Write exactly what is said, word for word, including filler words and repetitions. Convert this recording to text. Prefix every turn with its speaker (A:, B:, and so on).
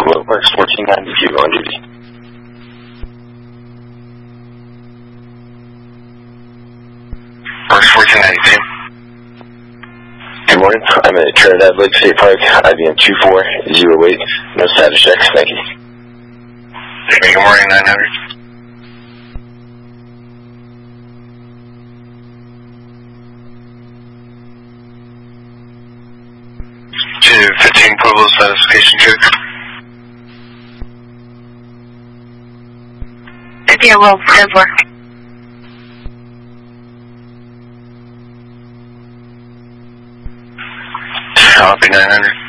A: Globe Works fourteen ninety-two on duty.
B: Works fourteen ninety-two.
A: Good morning. I'm at Trinidad Lake State Park, I B M two four zero eight. No status checks. Thank you.
B: Good morning, nine hundred. To fifteen Pueblo satisfaction check.
C: fifteen Wolf, ten four.
B: Copy nine hundred.